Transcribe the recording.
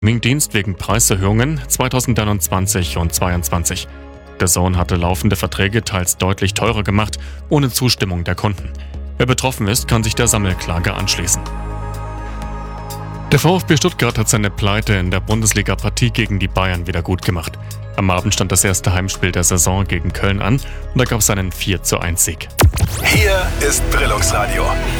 Streamingdienst wegen Preiserhöhungen 2021 und 2022. DAZN hatte laufende Verträge teils deutlich teurer gemacht, ohne Zustimmung der Kunden. Wer betroffen ist, kann sich der Sammelklage anschließen. Der VfB Stuttgart hat seine Pleite in der Bundesliga-Partie gegen die Bayern wieder gut gemacht. Am Abend stand das erste Heimspiel der Saison gegen Köln an und da gab es einen 4:1 Sieg. Hier ist Brillungsradio.